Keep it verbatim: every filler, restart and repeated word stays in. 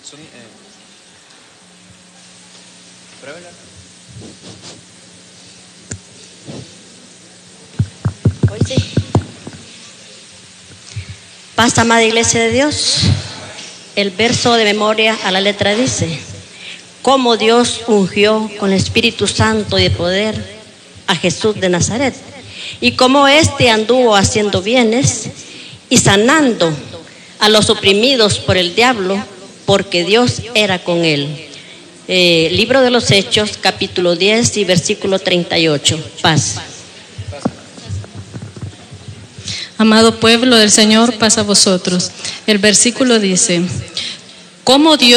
Hoy sí. Paz, amada Iglesia de Dios. El verso de memoria a la letra dice: cómo Dios ungió con el Espíritu Santo y de poder a Jesús de Nazaret, y cómo éste anduvo haciendo bienes y sanando a los oprimidos por el diablo, porque Dios era con él. Eh, libro de los Hechos, capítulo diez y versículo treinta y ocho. Paz. Amado pueblo del Señor, paz a vosotros. El versículo dice: cómo Dios